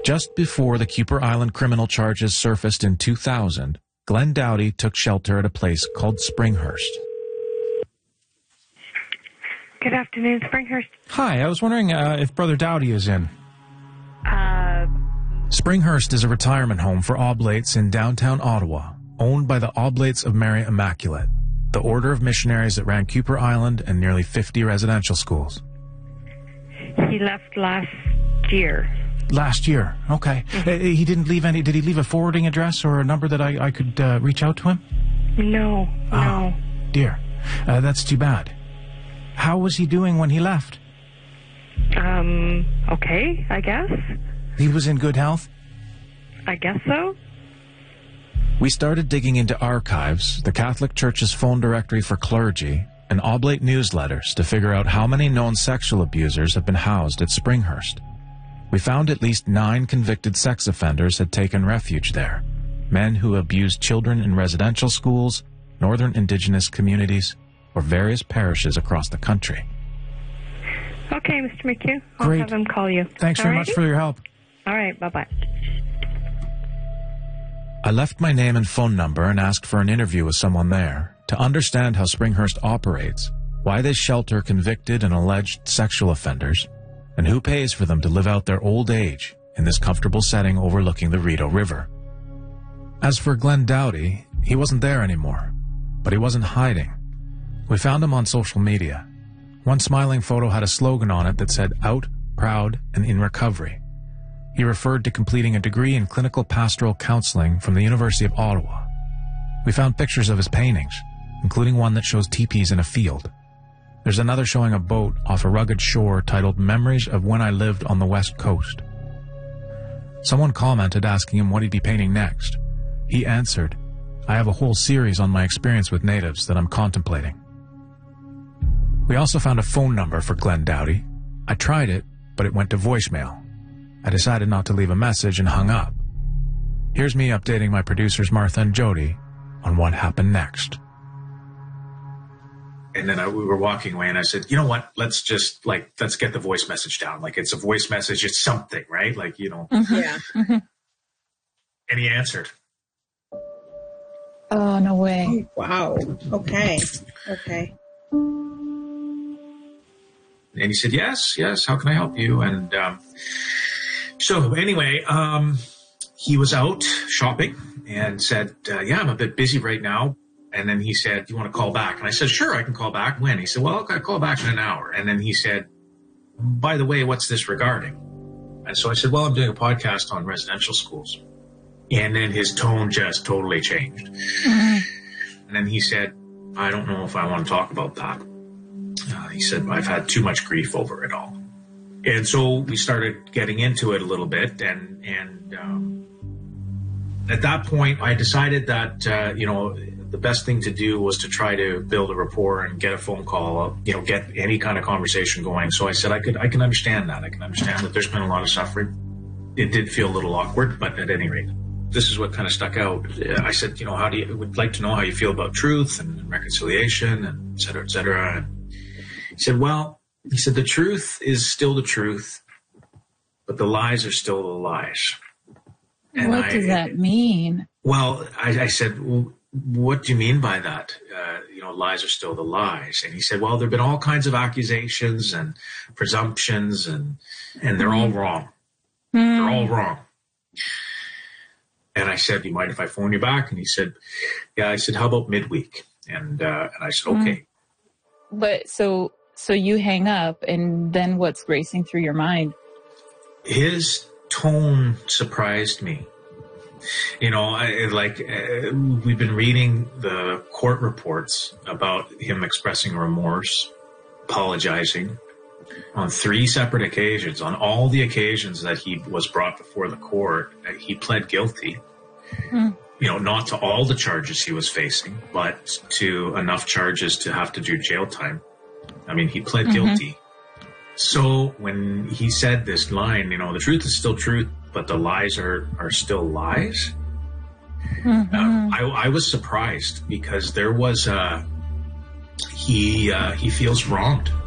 Just before the Kuper Island criminal charges surfaced in 2000, Glenn Doughty took shelter at a place called Springhurst. Good afternoon, Springhurst. Hi, I was wondering if Brother Doughty is in. Springhurst is a retirement home for Oblates in downtown Ottawa, owned by the Oblates of Mary Immaculate, the order of missionaries that ran Kuper Island and nearly 50 residential schools. He left last year. Last year, okay. He didn't leave any. Did he leave a forwarding address or a number that I could reach out to him? No. Dear, that's too bad. How was he doing when he left? Okay, I guess. He was in good health? I guess so. We started digging into archives, the Catholic Church's phone directory for clergy, and Oblate newsletters to figure out how many known sexual abusers have been housed at Springhurst. We found at least 9 convicted sex offenders had taken refuge there, men who abused children in residential schools, northern Indigenous communities, or various parishes across the country. Okay, Mr. McHugh. I'll Great. have him call you. Thanks very much for your help. All right, bye-bye. I left my name and phone number and asked for an interview with someone there to understand how Springhurst operates, why they shelter convicted and alleged sexual offenders, and who pays for them to live out their old age in this comfortable setting overlooking the Rideau River. As for Glenn Doughty, he wasn't there anymore, but he wasn't hiding. We found him on social media. One smiling photo had a slogan on it that said, "Out, proud, and in recovery." He referred to completing a degree in clinical pastoral counseling from the University of Ottawa. We found pictures of his paintings, including one that shows teepees in a field. There's another showing a boat off a rugged shore titled Memories of When I Lived on the West Coast. Someone commented asking him what he'd be painting next. He answered, "I have a whole series on my experience with natives that I'm contemplating." We also found a phone number for Glenn Doughty. I tried it, but it went to voicemail. I decided not to leave a message and hung up. Here's me updating my producers Martha and Jody on what happened next. And then we were walking away, and I said, "You know what? Let's just, let's get the voice message down. Like, it's a voice message. It's something, right? Like, you know." Mm-hmm. Yeah. Mm-hmm. And he answered. Oh, no way. Oh, wow. Okay. And he said, yes, how can I help you? And so anyway, he was out shopping and said, yeah, I'm a bit busy right now. And then he said, do you want to call back? And I said, sure, I can call back. When? He said, well, I'll call back in an hour. And then he said, by the way, what's this regarding? And so I said, well, I'm doing a podcast on residential schools. And then his tone just totally changed. Mm-hmm. And then he said, I don't know if I want to talk about that. He said, I've had too much grief over it all. And so we started getting into it a little bit. And at that point, I decided that, the best thing to do was to try to build a rapport and get a phone call, get any kind of conversation going. So I said, I can understand that. I can understand that there's been a lot of suffering. It did feel a little awkward, but at any rate, this is what kind of stuck out. I said, would like to know how you feel about truth and reconciliation and et cetera, et cetera. And he said, the truth is still the truth, but the lies are still the lies. And what does that mean? Well, I said, well, what do you mean by that? Lies are still the lies. And he said, well, there have been all kinds of accusations and presumptions and they're all wrong. They're all wrong. And I said, do you mind if I phone you back? And he said, yeah. I said, how about midweek? And I said, okay. But so you hang up, and then what's racing through your mind? His tone surprised me. We've been reading the court reports about him expressing remorse, apologizing on 3 separate occasions. On all the occasions that he was brought before the court, he pled guilty. Not to all the charges he was facing, but to enough charges to have to do jail time. I mean, he pled guilty. So when he said this line, the truth is still truth, but the lies are still lies. I was surprised because there was he feels wronged.